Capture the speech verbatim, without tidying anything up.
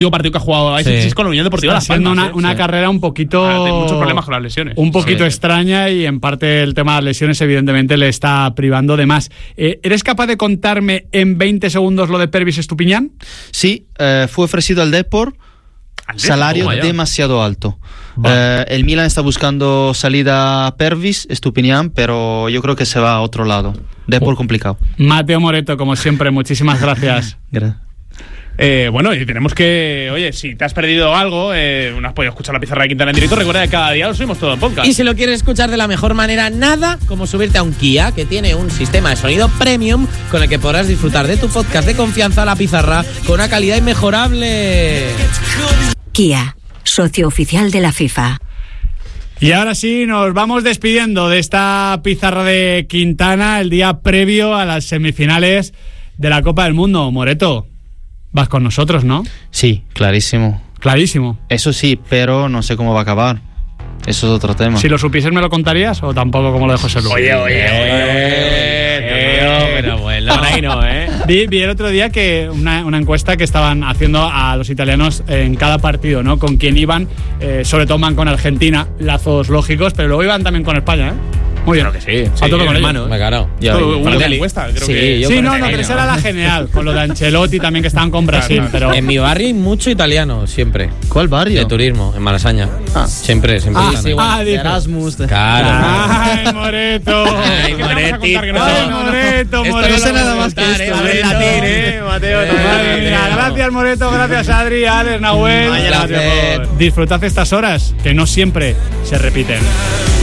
partido que ha jugado Alexis sí. con la Unión Deportiva Está Las Palmas. Una, ¿eh? una o sea, carrera un poquito... Ah, tiene muchos problemas con las lesiones. Un poquito sí. extraña y en parte el tema de las lesiones evidentemente le está privando de más. Eh, ¿Eres capaz de contarme en veinte segundos lo de Pervis Estupiñán? Sí, eh, fue ofrecido al Depor, salario oh, demasiado alto. Eh, el Milan está buscando salida a Pervis Estupiñán, pero yo creo que se va a otro lado. Depor oh. complicado. Mateo Moreto, como siempre, muchísimas gracias. Gracias. Eh, bueno, y tenemos que, oye, si te has perdido algo, eh, no has podido escuchar la pizarra de Quintana en directo, recuerda que cada día lo subimos todo en podcast. Y si lo quieres escuchar de la mejor manera, nada como subirte a un Kia, que tiene un sistema de sonido premium con el que podrás disfrutar de tu podcast de confianza, La Pizarra, con una calidad inmejorable. Kia, socio oficial de la FIFA. Y ahora sí, nos vamos despidiendo de esta pizarra de Quintana el día previo a las semifinales de la Copa del Mundo. Moreto, vas con nosotros, ¿no? Sí, clarísimo. Clarísimo. Eso sí, pero no sé cómo va a acabar. Eso es otro tema. Si lo supieses, ¿me lo contarías o tampoco como lo de José Luis? Oye, oye, oye, oye, pero bueno, ahí no, ¿eh? Vi, vi el otro día que una, una encuesta que estaban haciendo a los italianos en cada partido, ¿no? Con quién iban, eh, sobre todo van con Argentina, lazos lógicos, pero luego iban también con España, ¿eh? Muy bien. Claro que sí. A sí, todo con hermano. Me claro. Yo, una encuesta, creo sí, que... Sí, no, no, pero esa era la genial, con lo de Ancelotti también que estaban con Brasil. Claro, claro. Pero... En mi barrio hay mucho italiano, siempre. ¿Cuál barrio? De turismo, en Malasaña. Ah. Siempre, siempre. Ah, están sí, ahí. ah, dice. Erasmus. De... Claro. ¡Ay, Moreto! Ay, ¿Qué te vamos a contar que no ¡Ay, sabes? Moreto, Esto Moreto! no sé nada más que Moreto. esto. A ver, latín, ¿eh, Mateo? Madre mía, gracias, Moreto, gracias, Adri, Alex, Nahuel. Vaya Gracias placer. por- Disfrutad estas horas, que no siempre se repiten.